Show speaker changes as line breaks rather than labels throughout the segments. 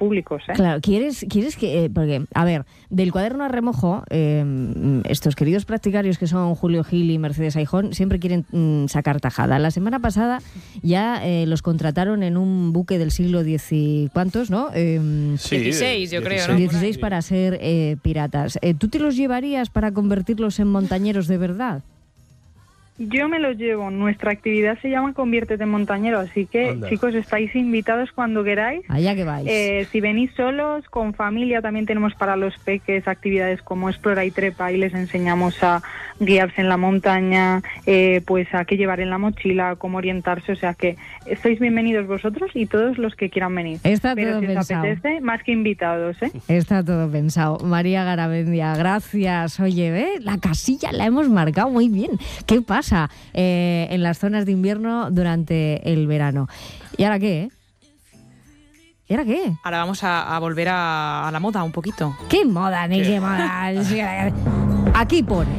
públicos, ¿eh?
Claro, ¿quieres que...? Porque, a ver, del cuaderno a remojo, estos queridos practicarios que son Julio Gil y Mercedes Aijón siempre quieren sacar tajada. La semana pasada ya los contrataron en un buque del siglo X y ¿cuántos, no?
Sí,
16, yo creo, ¿no?
16 para ser piratas. ¿Tú te los llevarías para convertirlos en montañeros de verdad?
Yo me los llevo. Nuestra actividad se llama Conviértete en Montañero, así que,
Anda.
chicos, estáis invitados cuando queráis.
Allá que vais.
Si venís solos, con familia, también tenemos para los peques actividades como Explora y Trepa, y les enseñamos a guiarse en la montaña, pues a qué llevar en la mochila, cómo orientarse, o sea que estáis bienvenidos vosotros y todos los que quieran venir.
Está
Pero
todo
si os
pensado.
apetece, más que invitados, ¿eh?
Está todo pensado. María Garamendia, gracias. Oye, la casilla la hemos marcado muy bien. ¿Qué pasa en las zonas de invierno durante el verano? ¿Y ahora qué? ¿Y ahora qué?
Ahora vamos a volver a la moda un poquito.
¿Qué moda ni qué moda? Aquí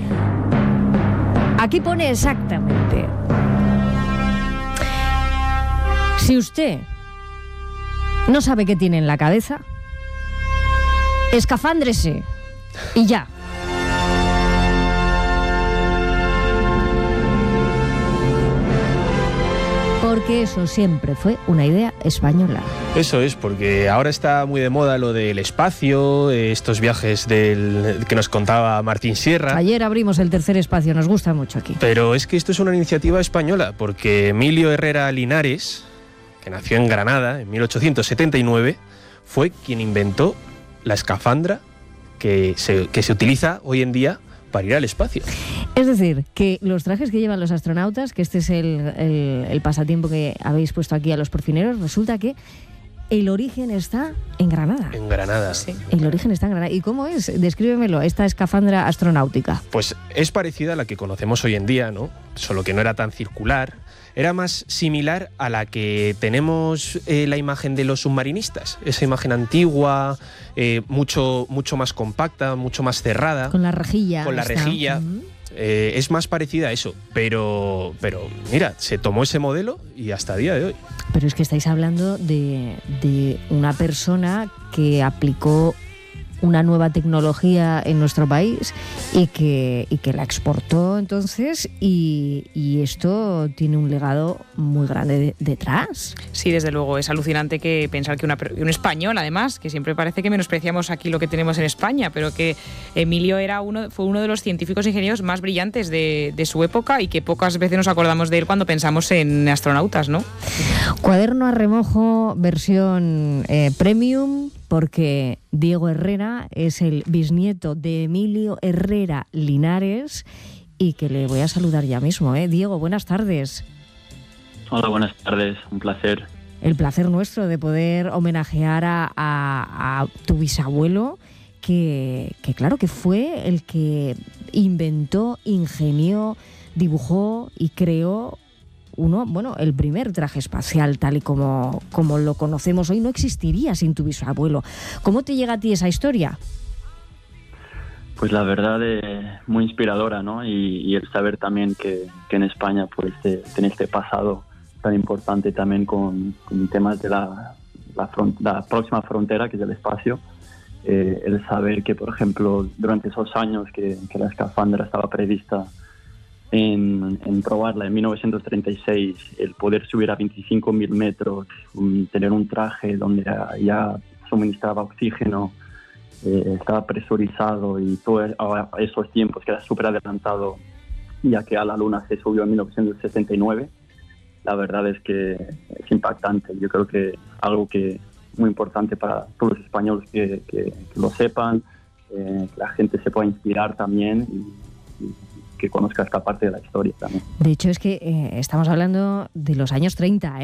pone exactamente. Si usted no sabe qué tiene en la cabeza, escafándrese y ya. Porque eso siempre fue una idea española.
Eso es, porque ahora está muy de moda lo del espacio, estos viajes que nos contaba Martín Sierra.
Ayer abrimos el tercer espacio, nos gusta mucho aquí.
Pero es que esto es una iniciativa española, porque Emilio Herrera Linares, que nació en Granada en 1879, fue quien inventó la escafandra que se utiliza hoy en día para ir al espacio.
Es decir, que los trajes que llevan los astronautas, que este es el pasatiempo que habéis puesto aquí a los porcineros, resulta que el origen está en Granada.
En Granada.
Sí.
El origen está en Granada. ¿Y cómo es? Descríbemelo, esta escafandra astronáutica.
Pues es parecida a la que conocemos hoy en día, ¿no? Solo que no era tan circular. Era más similar a la que tenemos la imagen de los submarinistas. Esa imagen antigua, mucho más compacta, mucho más cerrada.
Con la rejilla.
Con la rejilla. Es más parecida a eso, pero mira, se tomó ese modelo y hasta el día de hoy.
Pero es que estáis hablando de una persona que aplicó una nueva tecnología en nuestro país y que la exportó entonces, y esto tiene un legado muy grande detrás.
Sí, desde luego, es alucinante que pensar que un español, además, que siempre parece que menospreciamos aquí lo que tenemos en España, pero que Emilio fue uno de los científicos e ingenieros más brillantes de su época, y que pocas veces nos acordamos de él cuando pensamos en astronautas, ¿no?
Cuaderno a remojo, versión premium, porque Diego Herrera es el bisnieto de Emilio Herrera Linares, y que le voy a saludar ya mismo. Diego, buenas tardes.
Hola, buenas tardes, un placer.
El placer nuestro de poder homenajear a tu bisabuelo, que claro que fue el que inventó, ingenió, dibujó y creó el primer traje espacial tal y como lo conocemos hoy. No existiría sin tu bisabuelo. ¿Cómo te llega a ti esa historia?
Pues la verdad es muy inspiradora, ¿no? Y el saber también que en España pues tiene este pasado tan importante también con temas de la próxima frontera, que es el espacio. El saber que, por ejemplo, durante esos años que la escafandra estaba prevista en probarla en 1936, el poder subir a 25.000 metros, tener un traje donde ya suministraba oxígeno, estaba presurizado, y todos esos tiempos que era súper adelantado, ya que a la Luna se subió en 1969, la verdad es que es impactante. Yo creo que algo que muy importante para todos los españoles que lo sepan, que la gente se pueda inspirar también y que conozca esta parte de la historia también.
De hecho, es que estamos hablando de los años 30,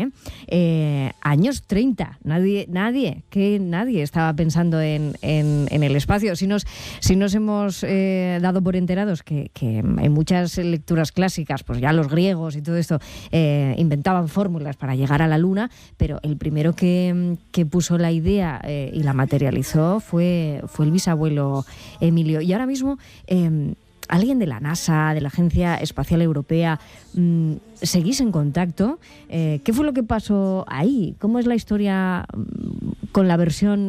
años 30. Nadie estaba pensando en el espacio. Si nos hemos dado por enterados que en muchas lecturas clásicas, pues ya los griegos y todo esto inventaban fórmulas para llegar a la Luna, pero el primero que puso la idea y la materializó fue el bisabuelo Emilio. Y ahora mismo alguien de la NASA, de la Agencia Espacial Europea, ¿seguís en contacto? ¿Qué fue lo que pasó ahí? ¿Cómo es la historia con la versión